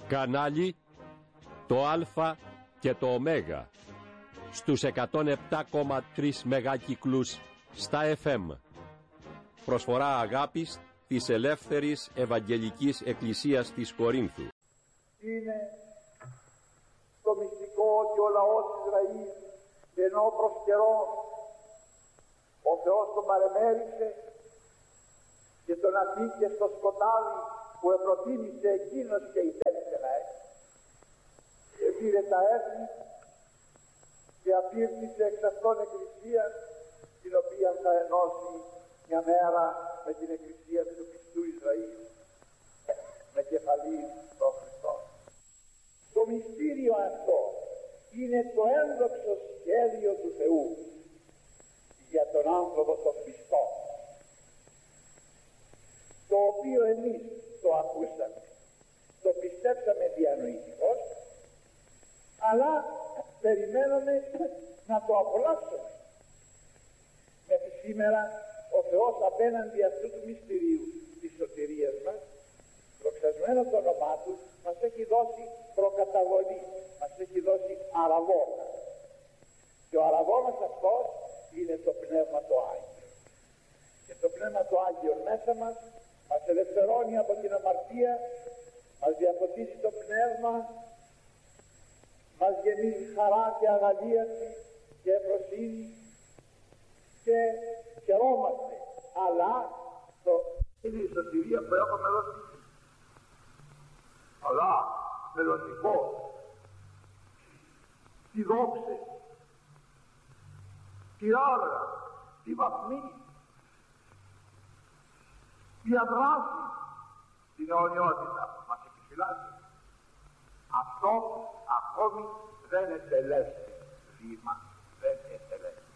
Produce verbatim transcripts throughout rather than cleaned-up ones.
Κανάλι το Α και το Ω στους εκατόν επτά κόμμα τρία μεγάκυκλους στα εφ εμ. Προσφορά αγάπης της Ελεύθερης Ευαγγελικής Εκκλησίας της Κορίνθου. Είναι το μυστικό ότι ο λαός Ισραήλ, ενώ προς καιρό ο Θεός τον παρεμέρισε και τον αφήκε στο σκοτάδι που επροτίμησε εκείνος και υπέφερε να έχει, και πήρε τα έθνη και απήρτησε εξ αυτών εκκλησία, την οποία θα ενώσει μια μέρα με την εκκλησία του πιστού Ισραήλ, με κεφαλή τον Χριστό. Το μυστήριο αυτό είναι το ένδοξο σχέδιο του Θεού για τον άνθρωπο τον πιστό, το οποίο εμείς το ακούσαμε, το πιστέψαμε διανοητικώς, αλλά περιμένουμε να το απολαύσουμε. Μέχρι σήμερα ο Θεός απέναντι αυτού του μυστηρίου της σωτηρίας μας, προξασμένο το όνομά Του, μας έχει δώσει προκαταβολή, μας έχει δώσει αραβόνα. Και ο αραβώνας αυτός είναι το Πνεύμα το Άγιο. Και το Πνεύμα το Άγιο μέσα μας μας ελευθερώνει από την αμαρτία, μας διαφωτίσει το πνεύμα, μας γεμίζει χαρά και αγαλίαση και ευφροσύνη και χαιρόμαστε. Αλλά το είναι η σωτηρία που έχουμε δώσει. Αλλά μελλοντικό, τι δόξε, τι άργα, τι βαθμοί, τι αδράση, την αιωνιότητα που μας έχει φυλάσει. Αυτό ακόμη δεν ετελέστη βήμα, δεν ετελέστη.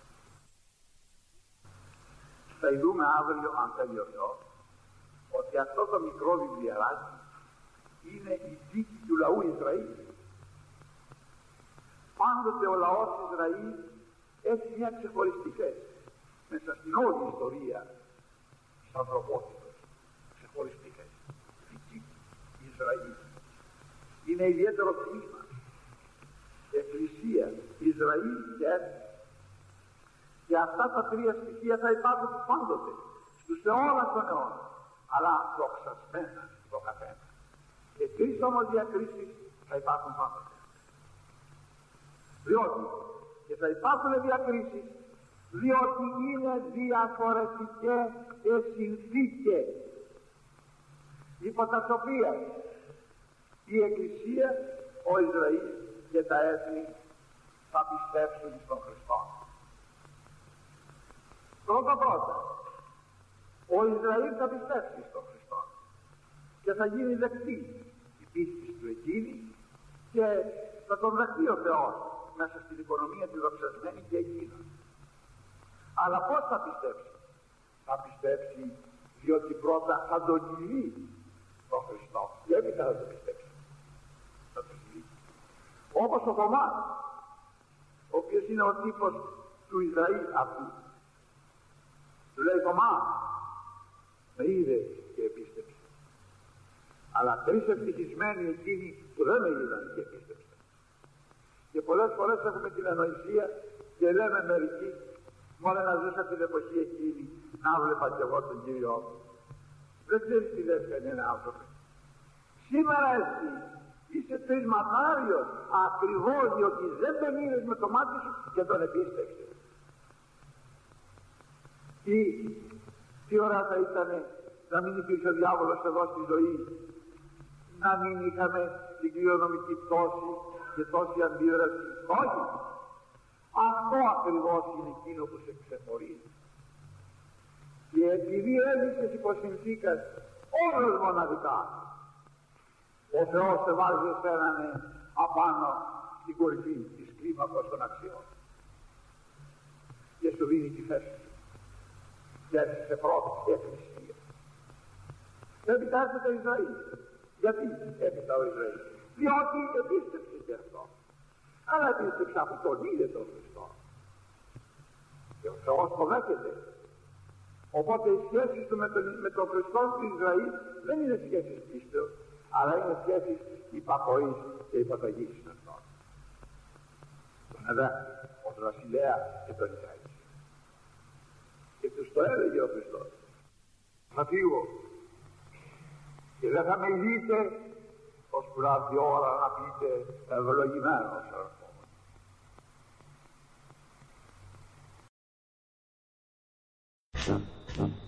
Θα δούμε αύριο, αν θέλει ο Θεός, ότι αυτό το μικρό βιβλιαράκι είναι η δίκη του λαού Ισραήλ. Πάντοτε ο λαός Ισραήλ έχει μια ξεχωριστή θέση μέσα στην όλη ιστορία της ανθρωπότητας. Ξεχωριστή θέση. Δική Ισραήλ. Είναι ιδιαίτερο τμήμα. Εκκλησία, Ισραήλ και έθνη. Και αυτά τα τρία στοιχεία θα υπάρχουν πάντοτε στους αιώνας των αιώνων, αλλά δοξασμένα το καθένα. Και τρεις όμως διακρίσεις θα υπάρχουν πάντοτε. Διότι και θα υπάρχουν διακρίσεις, διότι είναι διαφορετικές και συνθήκες υπό τα οποίες η Εκκλησία, ο Ισραήλ και τα έθνη θα πιστέψουν στον Χριστό. Πρώτα πρώτα, ο Ισραήλ θα πιστέψει στον Χριστό και θα γίνει δεκτή η πίστη του εκείνη και θα τον δεχτεί ο Θεός μέσα στην οικονομία τη δοξασμένη και εκείνα. Αλλά πώς θα πιστέψει? Θα πιστέψει διότι πρώτα θα τον κυλεί τον Χριστό και έπειτα θα τον πιστέψει. Θα τον κυλεί. Όπως ο Θωμάς, ο οποίος είναι ο τύπος του Ισραήλ αυτού. Του λέει Θωμά, με είδε και επίστεψε. Αλλά τρεις ευτυχισμένοι εκείνοι που δεν με είδαν και επίστεψαν. Και πολλές φορές έχουμε την ανοησία και λέμε μερικοί, μόνο να ζούσα την εποχή εκείνη να βλέπα κι εγώ τον Κύριό μου. Δεν ξέρεις τι λες κανένα άνθρωπο. Σήμερα εσύ είσαι τρισματάριος ακριβώς διότι δεν τον είδες με το μάτι σου και τον επίστεψες. Τι, τι ώρα θα ήταν να μην υπήρχε ο διάβολος εδώ στη ζωή, να μην είχαμε την κληρονομική πτώση και τόση αντίδραση? Όχι. Αυτό ακριβώς είναι εκείνο που σε ξεχωρίζει. Και επειδή έζησες υπό συνθήκας όλος μοναδικά, ο Θεός σε βάζει εσέναν απάνω στην κορυφή της κλίμακος των αξιών και σου δίνει τη θέση σου και έρχεσαι πρώτη εκκλησία. Έπειτα έρχεται ο Ισραήλ. Γιατί έπειτα ο Ισραήλ? Διότι επίστεψε και αυτό. Αλλά επίστεψε από τον είδε τον Χριστό και ο Θεός το δέχεται. Οπότε οι σχέσεις του με τον, με τον Χριστό του Ισραήλ δεν είναι σχέσεις πίστεως, αλλά είναι σχέσεις υπακοής και υπαταγής με αυτόν. Τον αδέρφη, ως βασιλέα και τον Ισραήλ. Και τους το έλεγε ο Χριστός. Θα φύγω και δεν θα με ειδείτε ως που να έρθει η ώρα να πείτε ευλογημένος ερχόμενος.